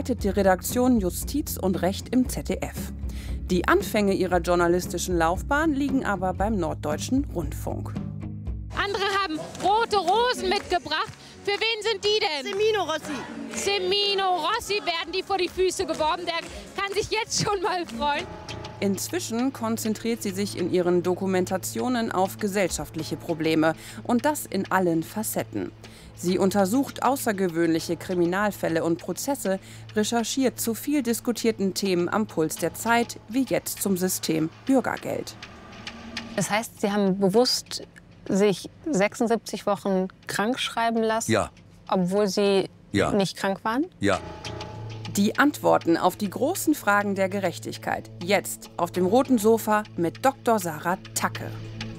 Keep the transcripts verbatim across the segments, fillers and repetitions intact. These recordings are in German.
leitet die Redaktion Justiz und Recht im Z D F. Die Anfänge ihrer journalistischen Laufbahn liegen aber beim Norddeutschen Rundfunk. Andere haben rote Rosen mitgebracht. Für wen sind die denn? Semino Rossi. Semino Rossi werden die vor die Füße geworfen. Der kann sich jetzt schon mal freuen. Inzwischen konzentriert sie sich in ihren Dokumentationen auf gesellschaftliche Probleme und das in allen Facetten. Sie untersucht außergewöhnliche Kriminalfälle und Prozesse, recherchiert zu viel diskutierten Themen am Puls der Zeit, wie jetzt zum System Bürgergeld. Das heißt, Sie haben bewusst sich sechsundsiebzig Wochen krank schreiben lassen, ja. obwohl Sie ja. nicht krank waren? Ja. Die Antworten auf die großen Fragen der Gerechtigkeit. Jetzt auf dem roten Sofa mit Doktor Sarah Tacke.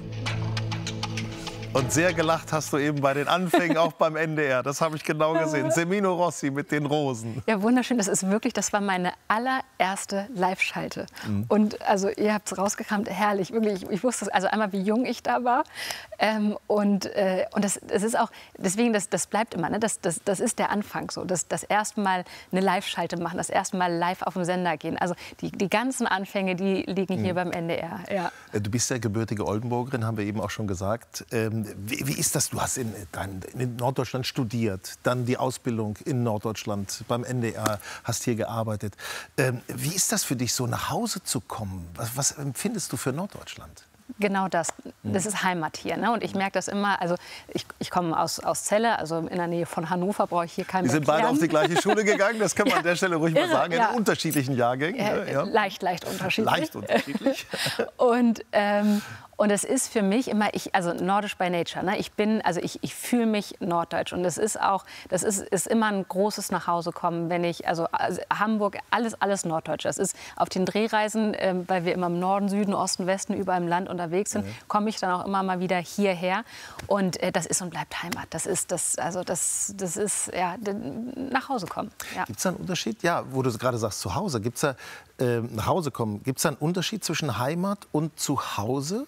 Und sehr gelacht hast du eben bei den Anfängen, auch beim N D R. Das habe ich genau gesehen. Semino Rossi mit den Rosen. Ja, wunderschön. Das ist wirklich, das war meine allererste Live-Schalte. Mhm. Und also ihr habt es rausgekramt, herrlich, wirklich. Ich, ich wusste also einmal, wie jung ich da war. Ähm, und äh, und das, das ist auch, deswegen, das, das bleibt immer, ne? das, das, das ist der Anfang so. Das, das erste Mal eine Live-Schalte machen, das erste Mal live auf den Sender gehen. Also die, die ganzen Anfänge, die liegen hier mhm. beim N D R. Ja. Du bist ja gebürtige Oldenburgerin, haben wir eben auch schon gesagt. Ähm, Wie, wie ist das? Du hast in, in Norddeutschland studiert, dann die Ausbildung in Norddeutschland beim N D R, hast hier gearbeitet. Ähm, wie ist das für dich, so nach Hause zu kommen? Was, was empfindest du für Norddeutschland? Genau das. Das ist Heimat hier. Ne? Und ich merke das immer. Also ich, ich komme aus, aus Celle, also in der Nähe von Hannover, brauche ich hier keinen Wir sind beide auf die gleiche Schule gegangen, das kann man ja, an der Stelle ruhig irre, mal sagen, in ja. unterschiedlichen Jahrgängen. Äh, ja. Leicht, leicht unterschiedlich. Leicht unterschiedlich. Und ähm, Und es ist für mich immer, ich, also nordisch by nature, ne? Ich bin, also ich, ich fühle mich norddeutsch. Und es ist auch, das ist, ist immer ein großes Nachhausekommen, wenn ich, also, also Hamburg, alles, alles norddeutsch. Das ist auf den Drehreisen, äh, weil wir immer im Norden, Süden, Osten, Westen, überall im Land unterwegs sind, mhm. komme ich dann auch immer mal wieder hierher. Und äh, das ist und bleibt Heimat. Das ist, das, also das, das ist, ja, nach Hause kommen. Ja. Gibt es da einen Unterschied? Ja, wo du gerade sagst, zu Hause. Gibt es da, äh, nach Hause kommen, gibt es da einen Unterschied zwischen Heimat und Zuhause?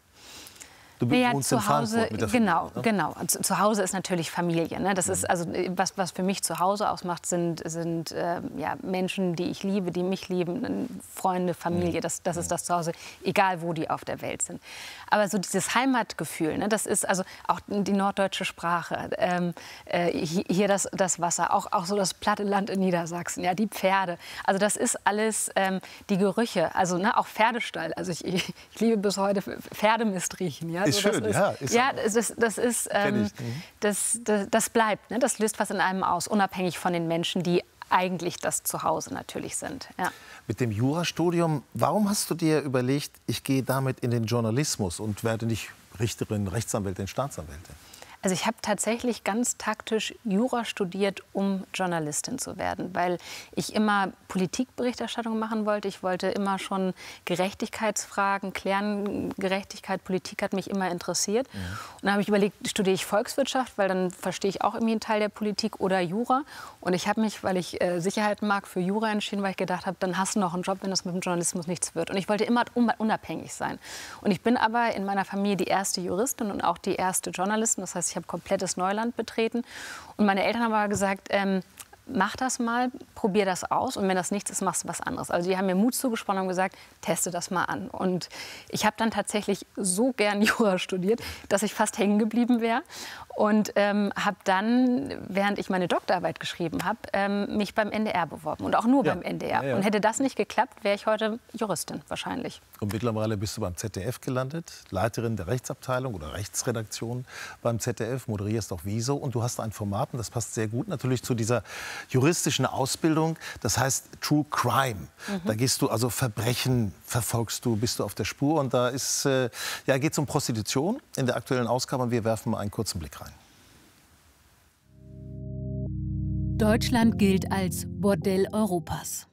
Du ja, zu Hause, mit der genau, Familie, ne? genau. Zu, zu Hause ist natürlich Familie. Ne? Das ist also was, was für mich zu Hause ausmacht, sind, sind äh, ja, Menschen, die ich liebe, die mich lieben, Freunde, Familie. Das, das ist das Zuhause, egal wo die auf der Welt sind. Aber so dieses Heimatgefühl, ne? Das ist also auch die norddeutsche Sprache. Ähm, äh, hier das, das Wasser, auch, auch so das platte Land in Niedersachsen, ja, die Pferde. Also das ist alles ähm, die Gerüche. Also ne, auch Pferdestall. Also ich, ich, ich liebe bis heute Pferdemist riechen. Ja? Ist schön, ist, ja. Ist ja, das, ist, das, ist, ähm, das, das, das bleibt, ne? Das löst was in einem aus, unabhängig von den Menschen, die eigentlich das Zuhause natürlich sind. Ja. Mit dem Jurastudium, warum hast du dir überlegt, ich gehe damit in den Journalismus und werde nicht Richterin, Rechtsanwältin, Staatsanwältin? Also ich habe tatsächlich ganz taktisch Jura studiert, um Journalistin zu werden, weil ich immer Politikberichterstattung machen wollte. Ich wollte immer schon Gerechtigkeitsfragen klären. Gerechtigkeit, Politik hat mich immer interessiert. Ja. Und dann habe ich überlegt, studiere ich Volkswirtschaft, weil dann verstehe ich auch irgendwie einen Teil der Politik, oder Jura. Und ich habe mich, weil ich äh, Sicherheit mag, für Jura entschieden, weil ich gedacht habe, dann hast du noch einen Job, wenn das mit dem Journalismus nichts wird. Und ich wollte immer unabhängig sein. Und ich bin aber in meiner Familie die erste Juristin und auch die erste Journalistin. Das heißt, ich habe komplettes Neuland betreten. Und meine Eltern haben aber gesagt, ähm, mach das mal, probier das aus. Und wenn das nichts ist, machst du was anderes. Also die haben mir Mut zugesprochen und gesagt, teste das mal an. Und ich habe dann tatsächlich so gern Jura studiert, dass ich fast hängen geblieben wäre. Und ähm, habe dann, während ich meine Doktorarbeit geschrieben habe, ähm, mich beim N D R beworben. Und auch nur ja. beim N D R. Ja, ja. Und hätte das nicht geklappt, wäre ich heute Juristin wahrscheinlich. Und mittlerweile bist du beim Z D F gelandet, Leiterin der Rechtsabteilung oder Rechtsredaktion beim Z D F, moderierst auch Wieso. Und du hast ein Format, und das passt sehr gut natürlich zu dieser juristischen Ausbildung, das heißt True Crime. Mhm. Da gehst du also Verbrechen, verfolgst du, bist du auf der Spur. Und da ist, äh, ja, geht es um Prostitution in der aktuellen Ausgabe. Und wir werfen mal einen kurzen Blick rein. Deutschland gilt als Bordell Europas.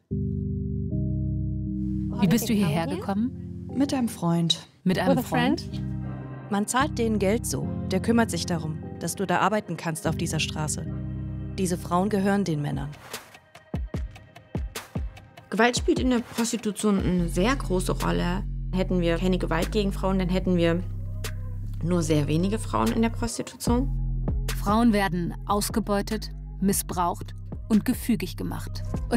Wie bist du hierher gekommen? Mit einem Freund. Mit einem Freund? Man zahlt denen Geld so. Der kümmert sich darum, dass du da arbeiten kannst auf dieser Straße. Diese Frauen gehören den Männern. Gewalt spielt in der Prostitution eine sehr große Rolle. Hätten wir keine Gewalt gegen Frauen, dann hätten wir nur sehr wenige Frauen in der Prostitution. Frauen werden ausgebeutet, missbraucht und gefügig gemacht. Und